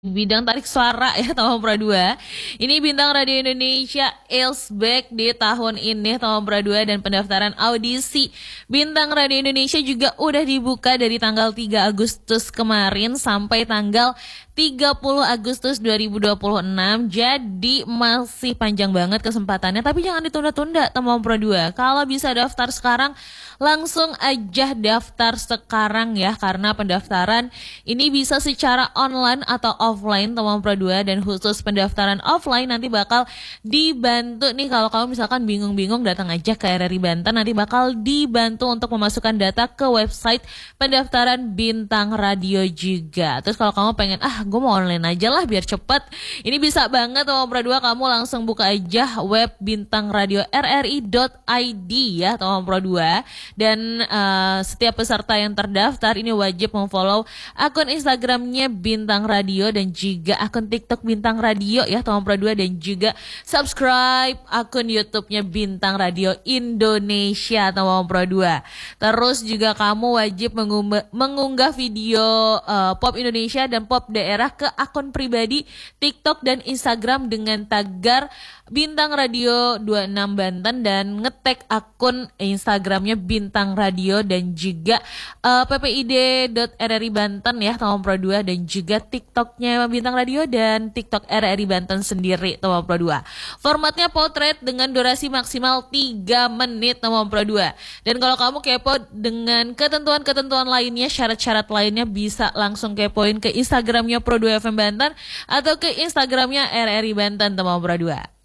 Bidang tarik suara ya Tama Pra 2. Ini bintang radio Indonesia is back di tahun ini Tama Pra 2, dan pendaftaran audisi bintang radio Indonesia juga udah dibuka dari tanggal 3 Agustus kemarin sampai tanggal 30 Agustus 2026. Jadi masih panjang banget kesempatannya, tapi jangan ditunda-tunda Tama Pra 2. Kalau bisa daftar sekarang, langsung aja daftar sekarang ya, karena pendaftaran ini bisa secara online atau offline Tama Pra 2, dan khusus pendaftaran offline nanti bakal dibantu nih, kalau kamu misalkan bingung-bingung datang aja ke RRI Banten, nanti bakal dibantu untuk memasukkan data ke website pendaftaran bintang radio juga. Terus kalau kamu pengen gue mau online aja lah biar cepet, ini bisa banget Tama Pra 2, kamu langsung buka aja web bintang radio rri.id ya Tama Pra 2. Dan setiap peserta yang terdaftar ini wajib memfollow akun Instagramnya Bintang Radio dan juga akun TikTok Bintang Radio ya Tama Pra 2, dan juga subscribe akun YouTube-nya Bintang Radio Indonesia Tama Pra 2. Terus juga kamu wajib mengunggah video pop Indonesia dan pop daerah ke akun pribadi TikTok dan Instagram dengan tagar Bintang Radio 26 Banten, dan ngetek akun Instagramnya Bintang Radio dan juga ppid.rri Banten ya Tama Pra 2, dan juga TikToknya Bintang Radio dan TikTok RRI Banten sendiri Tama Pra 2. Formatnya potret dengan durasi maksimal 3 menit Tama Pra 2. Dan kalau kamu kepo dengan ketentuan-ketentuan lainnya, syarat-syarat lainnya, bisa langsung kepoin ke Instagramnya Pro 2 FM Banten atau ke Instagramnya RRI Banten Tama Pra 2.